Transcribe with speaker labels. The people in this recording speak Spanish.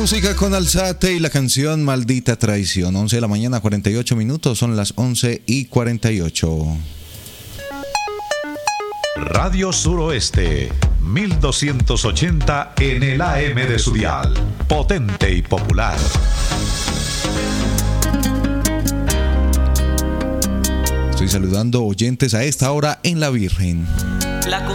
Speaker 1: Música con Alzate y la canción Maldita Traición. 11 de la mañana, 48 minutos, son las 11:48.
Speaker 2: Radio Suroeste, 1280 en el AM de su dial. Potente y popular.
Speaker 1: Estoy saludando oyentes a esta hora en La Virgen.